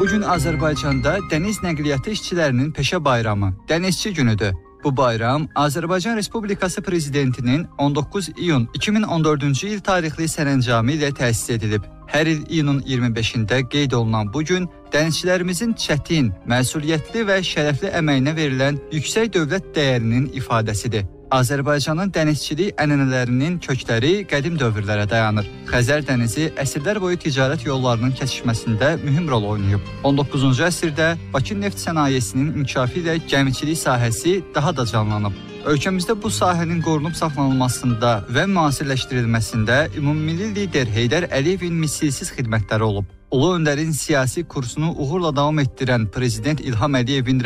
Bugün Azərbaycanda dəniz nəqliyyatı işçilərinin peşə bayramı, dənizçi günüdür. Bu bayram Azərbaycan Respublikası Prezidentinin 19 iyun 2014-cü il tarixli sərəncamı ilə təsis edilib. Hər il iyunun 25-də qeyd olunan bu gün dənizçilərimizin çətin, məsuliyyətli və şərəfli əməyinə verilən yüksək dövlət dəyərinin ifadəsidir. Azərbaycanın dənizçilik ənənələrinin kökləri qədim dövrlərə dayanır. Xəzər dənizi əsrlər boyu ticarət yollarının kəsişməsində mühüm rol oynayıb. 19-cu əsrdə Bakı neft sənayesinin inkişafı ilə gəmiçilik sahəsi daha da canlanıb. Ölkəmizdə bu sahənin qorunub saxlanılmasında və müasirləşdirilməsində ümummilli lider Heydər Əliyevin misilsiz xidmətləri olub. Ulu öndərin siyasi kursunu uğurla davam etdirən Prezident İlham Əliyevin